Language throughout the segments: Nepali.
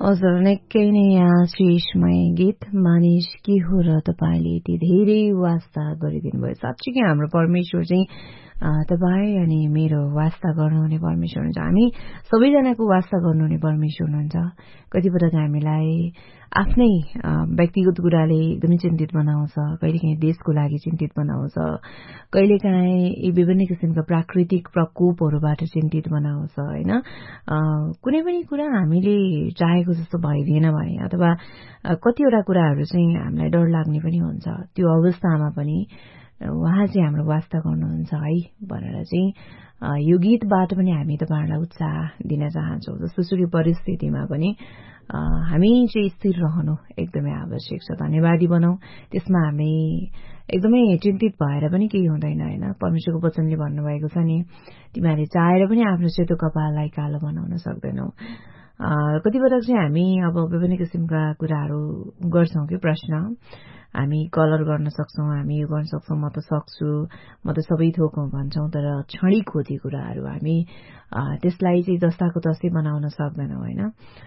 हजुर निकै नै आशिषमय गीत मानिस के हो र तपाईँले यति धेरै वास्ता गरिदिनु भयो। साँच्चीकै हाम्रो परमेश्वर चाहिँ तपाईँ अनि मेरो वास्ता गर्नुहुने परमेश्वर हुनुहुन्छ। हामी सबैजनाको वास्ता गर्नुहुने परमेश्वर हुनुहुन्छ। कतिपटक हामीलाई आफ्नै व्यक्तिगत कुराले एकदमै चिन्तित बनाउँछ, कहिलेकाहीँ देशको लागि चिन्तित बनाउँछ, कहिलेकाहीँ यी विभिन्न किसिमका प्राकृतिक प्रकोपहरूबाट चिन्तित बनाउँछ होइन। कुनै पनि कुरा हामीले चाहेको जस्तो भइदिएन भने अथवा कतिवटा कुराहरू चाहिँ हामीलाई डर लाग्ने पनि हुन्छ। त्यो अवस्थामा पनि उहाँ चाहिँ हाम्रो वास्ता गर्नुहुन्छ है भनेर चाहिँ यो गीतबाट पनि हामी तपाईँहरूलाई उत्साह दिन चाहन्छौँ। जस्तोसुकै परिस्थितिमा पनि हामी चाहिँ स्थिर रहनु एकदमै आवश्यक छ। धन्यवादी बनाऊ, त्यसमा हामी एकदमै चिन्तित भएर पनि केही हुँदैन होइन। परमेश्वरको वचनले भन्नुभएको छ नि, तिमीहरूले चाहेर पनि आफ्नो सेतो कपाललाई कालो बनाउन सक्दैनौ। कतिपटक चाहिँ हामी अब विभिन्न किसिमका कुराहरू गर्छौँ कि प्रश्न हामी कलर गर्न सक्छौँ, हामी यो गर्न सक्छौँ, म त सक्छु, म त सबै थोक भन्छौँ। तर क्षणिक खोजी कुराहरू हामी त्यसलाई चाहिँ जस्ताको तस्तै बनाउन सक्दैनौँ होइन।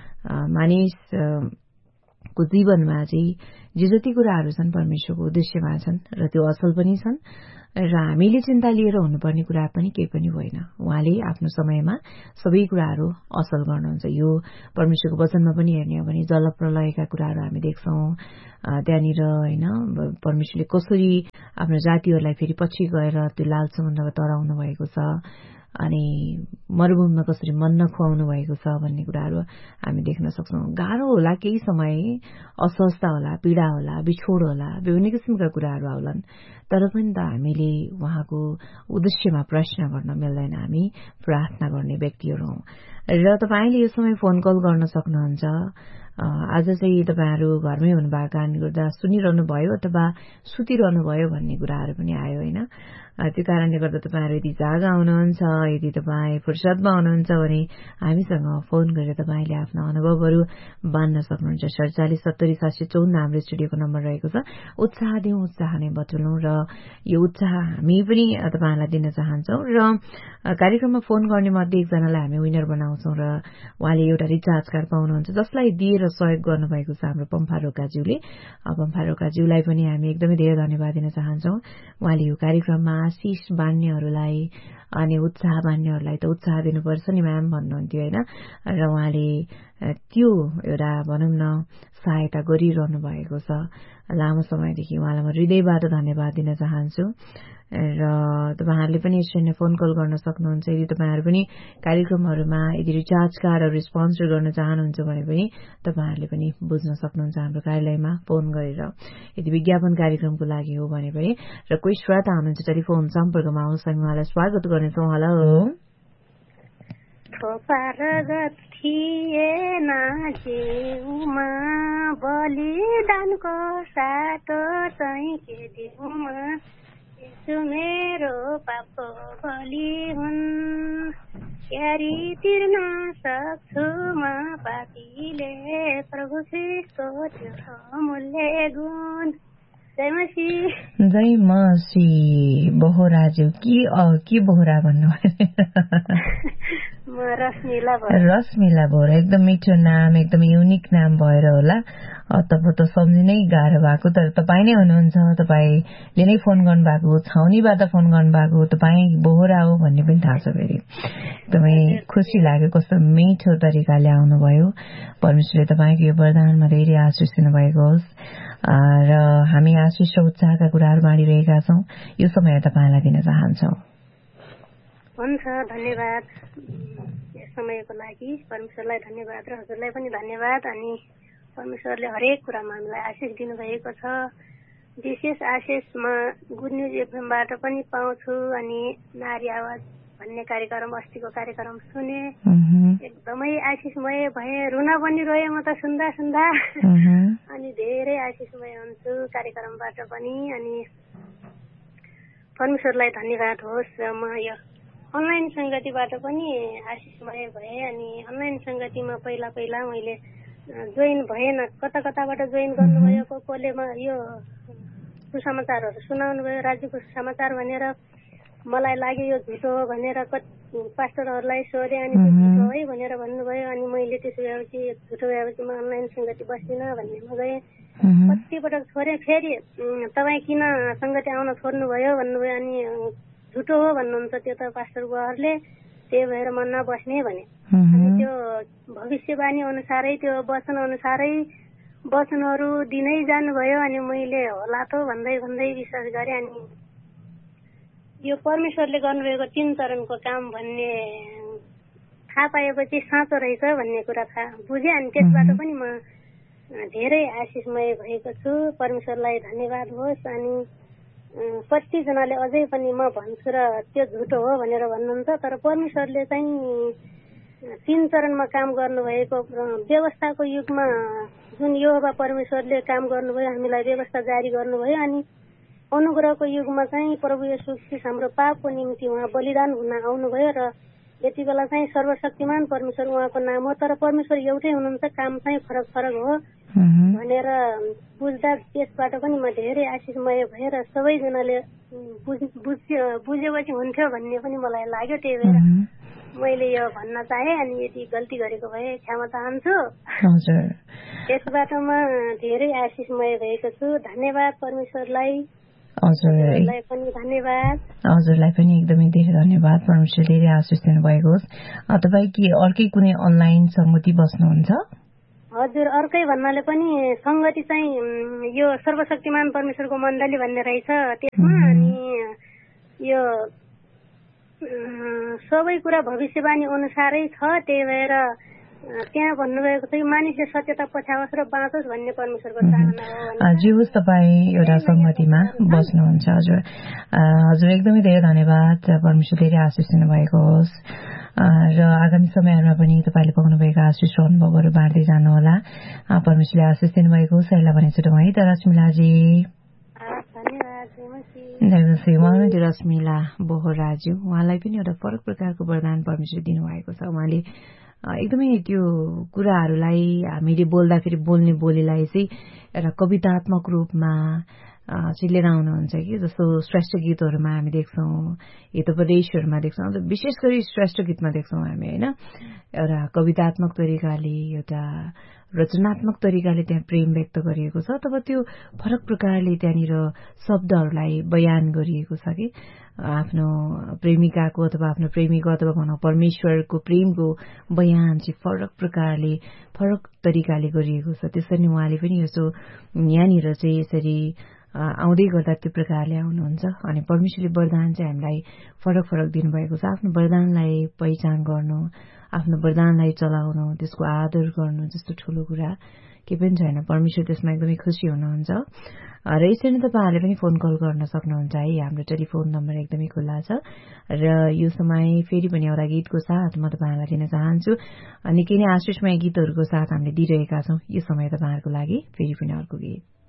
मानिसको जीवनमा चाहिँ जे जति कुराहरू छन् परमेश्वरको उद्देश्यमा छन् र त्यो असल पनि छन् र हामीले चिन्ता लिएर हुनुपर्ने कुरा पनि केही पनि होइन। उहाँले आफ्नो समयमा सबै कुराहरू असल गर्नुहुन्छ। यो परमेश्वरको वचनमा पनि हेर्ने हो भने जलप्रलयका कुराहरू हामी देख्छौँ त्यहाँनिर होइन। परमेश्वरले कसरी आफ्नो जातिहरूलाई फेरि पछि गएर त्यो लाल समुद्रमा तराउनु भएको छ अनि मरुभूमिमा कसरी मन्न खुवाउनु भएको छ भन्ने कुराहरू हामी देख्न सक्छौँ। गाह्रो होला, केही समय अस्वस्थ होला, पीडा होला, बिछोड होला, विभिन्न किसिमका कुराहरू आउलान्, तर पनि त हामीले उहाँको उद्देश्यमा प्रश्न गर्न मिल्दैन। हामी प्रार्थना गर्ने व्यक्तिहरू हौँ र तपाईँले यो समय फोन कल गर्न सक्नुहुन्छ। आज चाहिँ तपाईँहरू घरमै हुनुभएको कारणले गर्दा सुनिरहनु भयो अथवा सुतिरहनु भयो भन्ने कुराहरू पनि आयो होइन। त्यो कारणले गर्दा तपाईँहरू यदि जागा हुनुहुन्छ, यदि तपाईँ फुर्सदमा हुनुहुन्छ भने हामीसँग फोन गरेर तपाईँले आफ्ना अनुभवहरू बाँड्न सक्नुहुन्छ। 4770-754 हाम्रो स्टुडियोको नम्बर रहेको छ। उत्साह दिउँ, उत्साह नै बटुलौँ र यो उत्साह हामी पनि तपाईँहरूलाई दिन चाहन्छौँ। र कार्यक्रममा फोन गर्ने मध्ये एकजनालाई हामी विनर बनाउँछौँ र उहाँले एउटा रिचार्ज कार्ड पाउनुहुन्छ, जसलाई दिएर सहयोग गर्नुभएको छ हाम्रो पम्फा रोकाज्यूले। पम्फा रोकाज्यूलाई पनि हामी एकदमै धेरै धन्यवाद दिन चाहन्छौँ। उहाँले यो कार्यक्रममा आशिष बाँड्नेहरूलाई अनि उत्साह बाँड्नेहरूलाई त उत्साह दिनुपर्छ नि म्याम भन्नुहुन्थ्यो होइन। र उहाँले त्यो एउटा भनौँ न सहायता गरिरहनु भएको छ लामो समयदेखि। उहाँलाई म हृदयबाट धन्यवाद दिन चाहन्छु। र तपाईँहरूले पनि यसरी नै फोन कल गर्न सक्नुहुन्छ। यदि तपाईँहरू पनि कार्यक्रमहरूमा यदि रिचार्ज कार्डहरू स्पोन्सर गर्न चाहनुहुन्छ भने पनि तपाईँहरूले पनि बुझ्न सक्नुहुन्छ हाम्रो कार्यालयमा फोन गरेर। यदि विज्ञापन कार्यक्रमको लागि हो भने पनि। र कोही श्रोता हुनुहुन्छ टेलिफोन सम्पर्कमा आउनुहोस्, हामी उहाँलाई स्वागत गर्नेछौँ। हेलो बलिदानको साटो चाहिँ के दिउमा, यसो मेरो पापको बलि हुन्, क्यारी तिर्न सक्छु म पापीले प्रभु ख्रीष्टको त्यो अमूल्य गुण। जय मसी। जय मसी। बोहराज्यू के बोहरा भन्नुभयो? रश्मिला बोहरा। एकदम मिठो नाम, एकदम युनिक नाम भएर होला त सम्झिनै गाह्रो भएको। तर तपाईँ नै हुनुहुन्छ, तपाईँले नै फोन गर्नुभएको, छाउनीबाट फोन गर्नुभएको, तपाईँ बोहरा हो भन्ने पनि थाहा छ। फेरि एकदमै खुसी लाग्यो, कस्तो मिठो तरिकाले आउनुभयो। परमेश्वरले तपाईँको यो वरदानमा धेरै आशिष दिनुभएको होस् र हामी आशिष र उत्साहका कुराहरू बाँडिरहेका छौँ। यो समय तपाईँलाई दिन चाहन्छौँ। हुन्छ, धन्यवाद यस समयको लागि। परमेश्वरलाई धन्यवाद र हजुरलाई पनि धन्यवाद। अनि परमेश्वरले हरेक कुरामा हामीलाई आशिष दिनुभएको छ। विशेष आशिष म गुड न्युज एफएमबाट पनि पाउँछु। अनि नारी आवाज भन्ने कार्यक्रम, अस्तिको कार्यक्रम सुने, एकदमै आशिषमय भए। रुन पनि रोएँ म त सुन्दा सुन्दा। अनि धेरै आशिषमय हुन्छु कार्यक्रमबाट पनि। अनि परमेश्वरलाई धन्यवाद होस्। र म यो अनलाइन संगतिबाट पनि आशिषमय भए। अनि अनलाइन संगतिमा पहिला मैले जोइन भएन, कताबाट जोइन गर्नुभयो, कसले यो सुसमाचारहरू सुनाउनु भयो, राज्यको समाचार भनेर मलाई लाग्यो यो झुटो हो भनेर पास्टरहरूलाई सोधेँ। अनि झुटो है भनेर भन्नुभयो। अनि मैले त्यसो भएपछि झुटो भएपछि म अनलाइन सङ्गति बस्दिनँ भन्नेमा गएँ। कतिपटक छोडेँ, फेरि तपाईँ किन सङ्गति आउन छोड्नुभयो भन्नुभयो। अनि झुटो हो भन्नुहुन्छ त्यो त पास्टर बुवाहरूले, त्यही भएर म नबस्ने भने। अनि त्यो भविष्यवाणी अनुसारै त्यो वचन अनुसारै वचनहरू दिनै जानुभयो। अनि मैले होला त भन्दै भन्दै विश्वास गरेँ। अनि यो परमेश्वरले गर्नुभएको 3 चरणको काम भन्ने थाहा पाएपछि साँचो रहेछ भन्ने कुरा थाहा बुझेँ। अनि त्यसबाट पनि म धेरै आशिषमय भएको छु। परमेश्वरलाई धन्यवाद होस्। अनि कतिजनाले अझै पनि म भन्छु र त्यो झुटो हो भनेर भन्नुहुन्छ, तर परमेश्वरले चाहिँ 3 चरणमा काम गर्नुभएको व्यवस्थाको युगमा जुन यहोवा परमेश्वरले काम गर्नुभयो, हामीलाई व्यवस्था जारी गर्नुभयो। अनि अनुग्रहको युगमा चाहिँ प्रभु येशू ख्रीष्ट हाम्रो पापको निम्ति उहाँ बलिदान हुन आउनुभयो र यति बेला चाहिँ सर्वशक्तिमान परमेश्वर उहाँको नाम हो। तर परमेश्वर एउटै हुनुहुन्छ, काम चाहिँ फरक फरक हो भनेर बुझ्दा त्यसबाट पनि म धेरै आशिषमय भएर सबैजनाले बुझेपछि हुन्थ्यो भन्ने पनि मलाई लाग्यो। त्यही भएर मैले यो भन्न चाहे। अनि यदि गल्ती गरेको भए क्षमा चाहन्छु। त्यसबाट म धेरै आशिषमय भएको छु। धन्यवाद परमेश्वरलाई। हजुरलाई पनि एकदमै धेरै धन्यवाद। परमेश्वरले धेरै आशिष दिनुभएको होस्। तपाईँ के अर्कै कुनै अनलाइन सङ्गति बस्नुहुन्छ? हजुर, अर्कै भन्नाले पनि सङ्गति चाहिँ यो सर्वशक्तिमान परमेश्वरको मण्डली भन्ने रहेछ त्यसमा। अनि यो सबै कुरा भविष्यवाणी अनुसारै छ। त्यही भएर त्यहाँ भन्नुभएको छ मानिसले सत्यता पछ्याओस् र बाँचोस् भन्ने परमेश्वरको चाहना हो। जे होस् तपाईँ एउटा सङ्गतिमा बस्नुहुन्छ। हजुर एकदमै धेरै धन्यवाद। परमेश्वर धेरै आशिष दिनुभएको होस् र आगामी समयहरूमा पनि तपाईँले पाउनुभएका आशिष र अनुभवहरू बाँड्दै जानुहोला। परमेश्वरले आशिष दिनुभएको होस्। यसलाई भने छुटौँ है त रश्मिलाजी। उहाँ रश्मिला बोहराज्यू, उहाँलाई पनि एउटा फरक प्रकारको वरदान परमेश्वरले दिनुभएको छ। उहाँले एकदमै त्यो कुराहरूलाई हामीले बोल्दाखेरि बोल्ने बोलीलाई चाहिँ एउटा कवितात्मक रूपमा चाहिँ लिएर आउनुहुन्छ कि जस्तो श्रेष्ठ गीतहरूमा हामी देख्छौँ, हितोपदेशहरूमा देख्छौँ, विशेष गरी श्रेष्ठ गीतमा देख्छौँ हामी होइन। एउटा कवितात्मक तरिकाले एउटा रचनात्मक तरिकाले त्यहाँ प्रेम व्यक्त गरिएको छ, तब त्यो फरक प्रकारले त्यहाँनिर शब्दहरूलाई बयान गरिएको छ कि आफ्नो प्रेमिकाको अथवा आफ्नो प्रेमीको अथवा भनौँ परमेश्वरको प्रेमको बयान चाहिँ फरक प्रकारले फरक तरिकाले गरिएको छ। त्यसरी उहाँले पनि यसो यहाँनिर चाहिँ यसरी आउँदै गर्दा त्यो प्रकारले आउनुहुन्छ। अनि परमेश्वरले वरदान चाहिँ हामीलाई फरक फरक दिनुभएको छ। आफ्नो वरदानलाई पहिचान गर्नु, आफ्नो वरदानलाई चलाउनु, त्यसको आदर गर्नु जस्तो ठुलो कुरा के पनि छैन। परमेश्वर त्यसमा एकदमै खुसी हुनुहुन्छ। र यसरी नै तपाईँहरूले पनि फोन कल गर्न सक्नुहुन्छ है। हाम्रो टेलिफोन नम्बर एकदमै खुल्ला छ र यो समय फेरि पनि एउटा गीतको साथ म तपाईँहरूलाई दिन चाहन्छु। निकै नै आशिषमय गीतहरूको साथ हामीले दिइरहेका छौँ। यो समय तपाईँहरूको लागि फेरि पनि अर्को गीत।